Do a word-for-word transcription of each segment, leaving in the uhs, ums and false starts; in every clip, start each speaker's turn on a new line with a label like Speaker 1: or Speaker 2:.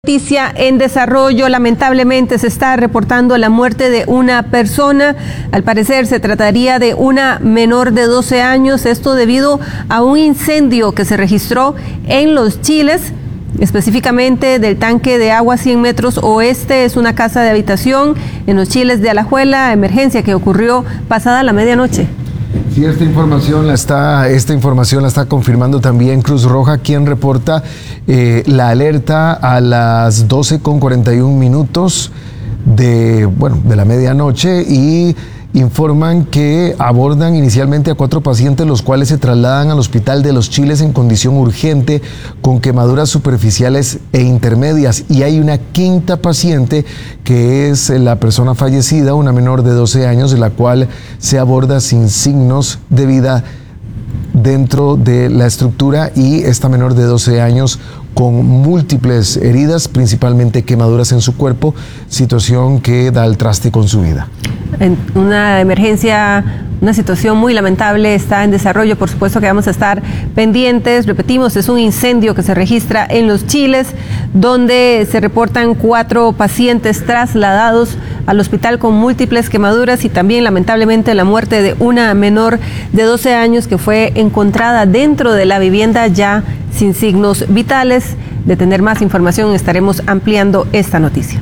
Speaker 1: Noticia en desarrollo, lamentablemente se está reportando la muerte de una persona. Al parecer se trataría de una menor de doce años, esto debido a un incendio que se registró en Los Chiles, específicamente del tanque de agua cien metros oeste. Es una casa de habitación en Los Chiles de Alajuela, emergencia que ocurrió pasada la medianoche.
Speaker 2: Sí, esta información la está, esta información la está confirmando también Cruz Roja, quien reporta eh, la alerta a las doce con cuarenta y un minutos de, bueno, de la medianoche, y informan que abordan inicialmente a cuatro pacientes, los cuales se trasladan al Hospital de Los Chiles en condición urgente con quemaduras superficiales e intermedias, y hay una quinta paciente que es la persona fallecida, una menor de doce años, de la cual se aborda sin signos de vida dentro de la estructura, y esta menor de doce años con múltiples heridas, principalmente quemaduras en su cuerpo, situación que da al traste con su vida.
Speaker 1: En una emergencia, una situación muy lamentable está en desarrollo. Por supuesto que vamos a estar pendientes. Repetimos, es un incendio que se registra en Los Chiles, donde se reportan cuatro pacientes trasladados al hospital con múltiples quemaduras, y también lamentablemente la muerte de una menor de doce años que fue encontrada dentro de la vivienda ya sin signos vitales. De tener más información estaremos ampliando esta noticia.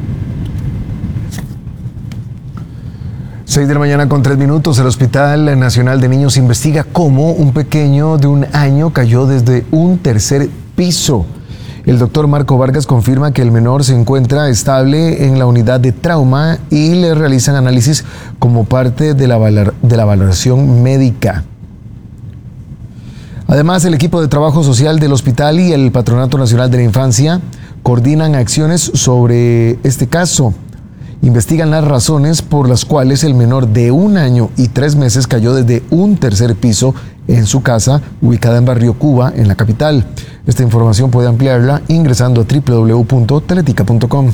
Speaker 2: seis de la mañana con tres minutos. El Hospital Nacional de Niños investiga cómo un pequeño de un año cayó desde un tercer piso. El doctor Marco Vargas confirma que el menor se encuentra estable en la unidad de trauma y le realizan análisis como parte de la, valor, de la valoración médica. Además, el equipo de trabajo social del hospital y el Patronato Nacional de la Infancia coordinan acciones sobre este caso. Investigan las razones por las cuales el menor de un año y tres meses cayó desde un tercer piso en su casa, ubicada en Barrio Cuba, en la capital. Esta información puede ampliarla ingresando a doble u doble u doble u punto teletica punto com.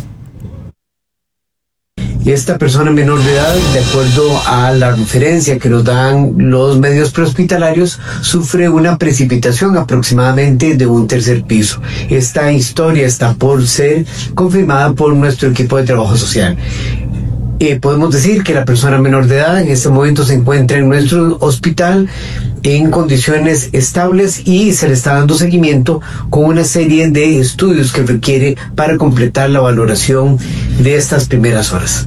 Speaker 3: Esta persona menor de edad, de acuerdo a la referencia que nos dan los medios prehospitalarios, sufre una precipitación aproximadamente de un tercer piso. Esta historia está por ser confirmada por nuestro equipo de trabajo social. Eh, podemos decir que la persona menor de edad en este momento se encuentra en nuestro hospital en condiciones estables, y se le está dando seguimiento con una serie de estudios que requiere para completar la valoración de estas primeras horas.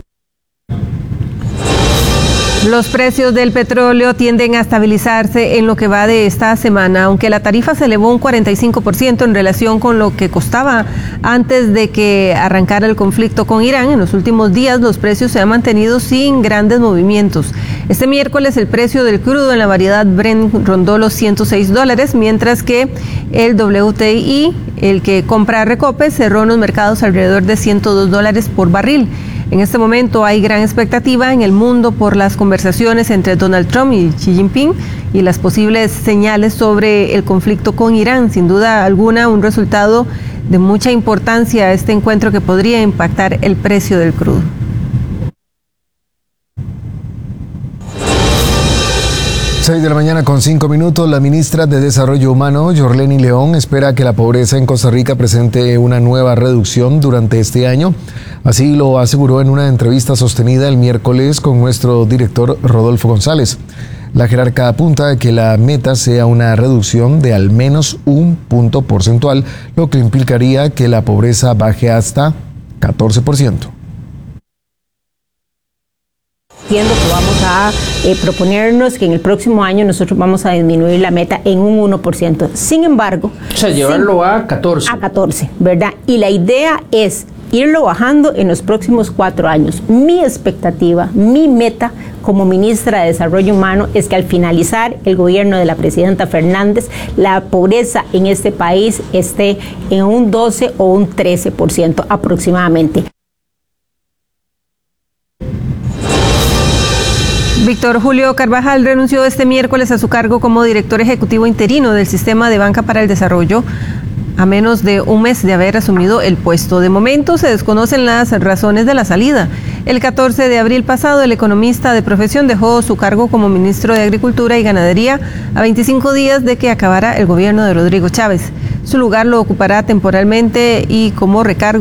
Speaker 1: Los precios del petróleo tienden a estabilizarse en lo que va de esta semana, aunque la tarifa se elevó un cuarenta y cinco por ciento en relación con lo que costaba antes de que arrancara el conflicto con Irán. En los últimos días los precios se han mantenido sin grandes movimientos. Este miércoles el precio del crudo en la variedad Brent rondó los ciento seis dólares, mientras que el W T I, el que compra Recope, cerró en los mercados alrededor de ciento dos dólares por barril. En este momento hay gran expectativa en el mundo por las conversaciones entre Donald Trump y Xi Jinping y las posibles señales sobre el conflicto con Irán. Sin duda alguna, un resultado de mucha importancia este encuentro que podría impactar el precio del crudo.
Speaker 2: seis de la mañana con cinco minutos. La ministra de Desarrollo Humano, Yorleni León, espera que la pobreza en Costa Rica presente una nueva reducción durante este año. Así lo aseguró en una entrevista sostenida el miércoles con nuestro director Rodolfo González. La jerarca apunta a que la meta sea una reducción de al menos un punto porcentual, lo que implicaría que la pobreza baje hasta catorce por ciento.
Speaker 4: Entiendo que vamos a eh, proponernos que en el próximo año nosotros vamos a disminuir la meta en un uno por ciento. Sin embargo...
Speaker 5: O sea, llevarlo sin, a catorce.
Speaker 4: A catorce, ¿verdad? Y la idea es irlo bajando en los próximos cuatro años. Mi expectativa, mi meta como ministra de Desarrollo Humano es que al finalizar el gobierno de la presidenta Fernández, la pobreza en este país esté en un doce o un trece por ciento aproximadamente.
Speaker 1: Víctor Julio Carvajal renunció este miércoles a su cargo como director ejecutivo interino del Sistema de Banca para el Desarrollo, a menos de un mes de haber asumido el puesto. De momento se desconocen las razones de la salida. El catorce de abril pasado, el economista de profesión dejó su cargo como ministro de Agricultura y Ganadería a veinticinco días de que acabara el gobierno de Rodrigo Chávez. Su lugar lo ocupará temporalmente y como recargo